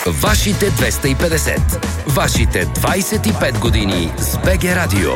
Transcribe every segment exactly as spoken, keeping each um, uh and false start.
Вашите двеста и петдесет. Вашите двайсет и пет години с БГ Радио.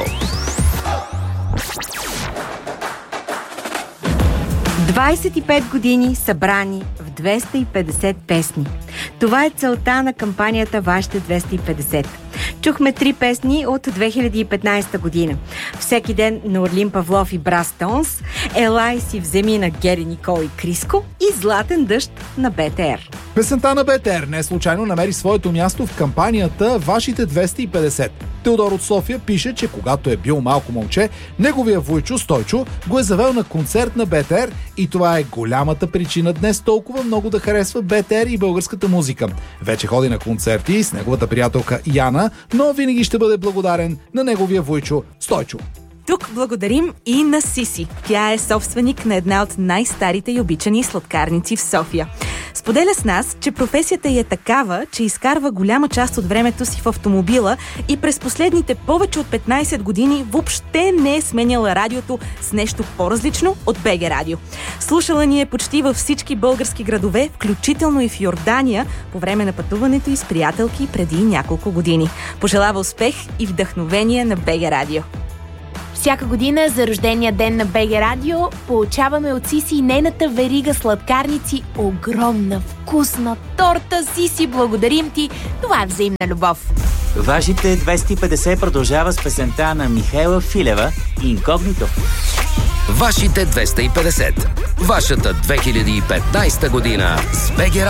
двайсет и пет години събрани в двеста и петдесет песни. Това е целта на кампанията Вашите двеста и петдесет. Чухме три песни от две хиляди и петнайсета година. Всеки ден на Орлин Павлов и Брас Тонс, Елай си вземи на Гери Никол и Криско и Златен дъжд на БТР. Песента на БТР не случайно намери своето място в кампанията Вашите двеста и петдесет. Теодор от София пише, че когато е бил малко момче, неговия вуйчо Стойчо го е завел на концерт на БТР и това е голямата причина днес толкова много да харесва БТР и българската музика. Вече ходи на концерти с неговата приятелка Яна, но винаги ще бъде благодарен на неговия вуйчо Стойчо. Тук благодарим и на Сиси. Тя е собственик на една от най-старите и обичани сладкарници в София. Споделя с нас, че професията й е такава, че изкарва голяма част от времето си в автомобила и през последните повече от петнайсет години въобще не е сменяла радиото с нещо по-различно от БГ Радио. Слушала ни е почти във всички български градове, включително и в Йордания, по време на пътуването й с приятелки преди няколко години. Пожелава успех и вдъхновение на БГ Радио. Всяка година за рождения ден на БГ Радио получаваме от Сиси и нейната верига сладкарници огромна, вкусна торта. Сиси, благодарим ти! Това е взаимна любов. Вашите двеста и петдесет продължава с песента на Михаела Филева «Инкогнито». Вашите двеста и петдесет. Вашата две хиляди и петнайсета година с БГ